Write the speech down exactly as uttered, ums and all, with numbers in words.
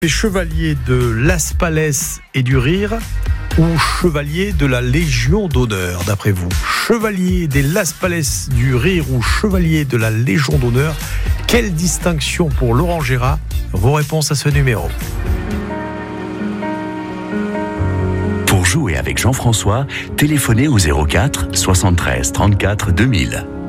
Chevalier de Las Palais et du Rire ou chevalier de la Légion d'honneur, d'après vous? Chevalier des Las Palais du Rire ou chevalier de la Légion d'honneur, quelle distinction pour Laurent Gérard? Vos réponses à ce numéro. Pour jouer avec Jean-François, téléphonez au zéro quatre soixante-treize trente-quatre deux mille.